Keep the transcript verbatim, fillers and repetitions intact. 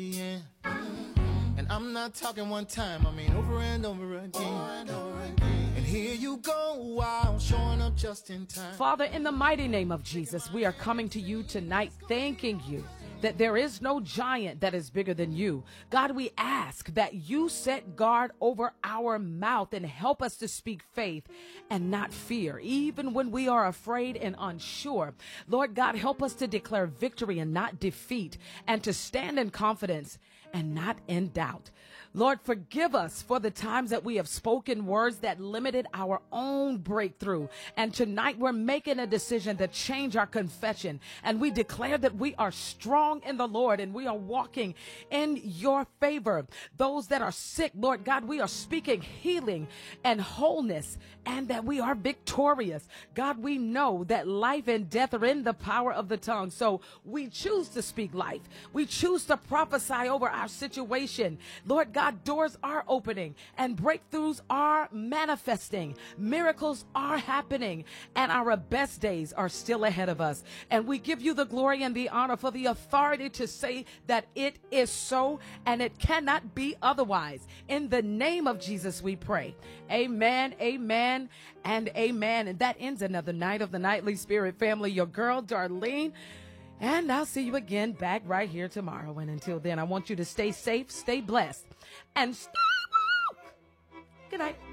Yeah. And I'm not talking one time, I mean over and over again. Over and over again. And here you go, wow, showing up just in time. Father, in the mighty name of Jesus, we are coming to you tonight thanking you that there is no giant that is bigger than you. God, we ask that you set guard over our mouth and help us to speak faith and not fear, even when we are afraid and unsure. Lord God, help us to declare victory and not defeat, and to stand in confidence and not in doubt. Lord, forgive us for the times that we have spoken words that limited our own breakthrough. And tonight we're making a decision to change our confession. And we declare that we are strong in the Lord and we are walking in your favor. Those that are sick, Lord God, we are speaking healing and wholeness, and that we are victorious. God, we know that life and death are in the power of the tongue. So we choose to speak life. We choose to prophesy over our situation. Lord God, God, doors are opening and breakthroughs are manifesting. Miracles are happening, and our best days are still ahead of us. And we give you the glory and the honor for the authority to say that it is so and it cannot be otherwise. In the name of Jesus, we pray. Amen, amen, and amen. And that ends another night of the Nightly Spirit family. Your girl, Darlene. And I'll see you again back right here tomorrow. And until then, I want you to stay safe, stay blessed, and stay woke. Good night.